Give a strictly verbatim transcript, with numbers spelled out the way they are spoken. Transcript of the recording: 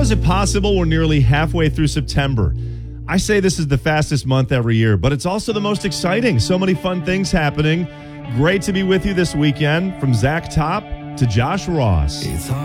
is it possible we're nearly halfway through September? I say this is the fastest month every year, but it's also the most exciting. So many fun things happening. Great to be with you this weekend. From Zach Top to Josh Ross.